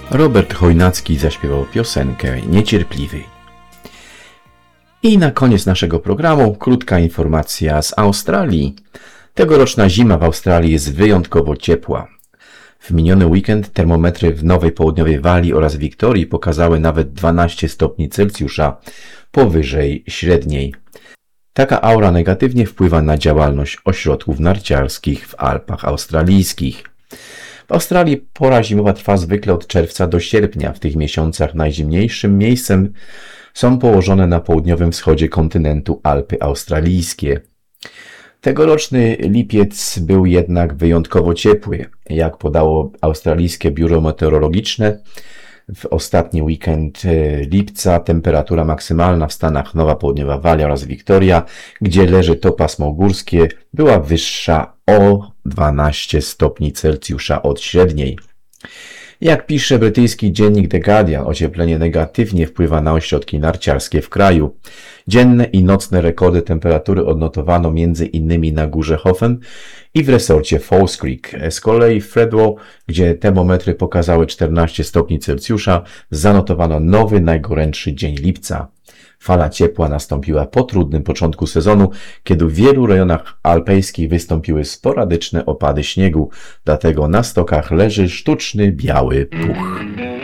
Robert Chojnacki zaśpiewał piosenkę Niecierpliwy. I na koniec naszego programu krótka informacja z Australii. Tegoroczna zima w Australii jest wyjątkowo ciepła. W miniony weekend termometry w Nowej Południowej Walii oraz Wiktorii pokazały nawet 12 stopni Celsjusza powyżej średniej. Taka aura negatywnie wpływa na działalność ośrodków narciarskich w Alpach australijskich. W Australii pora zimowa trwa zwykle od czerwca do sierpnia. W tych miesiącach najzimniejszym miejscem są położone na południowym wschodzie kontynentu Alpy australijskie. Tegoroczny lipiec był jednak wyjątkowo ciepły. Jak podało australijskie biuro meteorologiczne, w ostatni weekend lipca temperatura maksymalna w stanach Nowa Południowa Walia oraz Wiktoria, gdzie leży to pasmo górskie, była wyższa o 12 stopni Celsjusza od średniej. Jak pisze brytyjski dziennik The Guardian, ocieplenie negatywnie wpływa na ośrodki narciarskie w kraju. Dzienne i nocne rekordy temperatury odnotowano m.in. na górze Hoffen i w resorcie Falls Creek. Z kolei w Thredbo, gdzie termometry pokazały 14 stopni Celsjusza, zanotowano nowy, najgorętszy dzień lipca. Fala ciepła nastąpiła po trudnym początku sezonu, kiedy w wielu rejonach alpejskich wystąpiły sporadyczne opady śniegu, dlatego na stokach leży sztuczny biały puch.